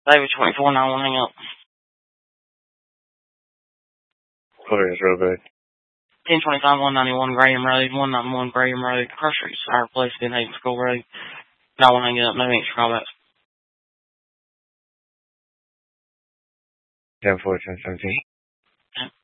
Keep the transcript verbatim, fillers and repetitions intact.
David twenty-four nine one, hang up. Clear as real good. ten twenty-five one ninety-one Graham Road, one ninety-one Graham Road, Grocery Fire Place, Good Haven School Road. No one hang up, no answer callbacks. ten fourteen seventeen.